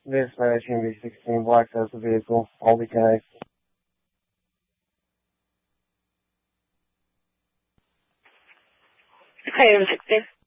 Dispatch MV16, Black has the vehicle. I'll be connected. Hi, M16.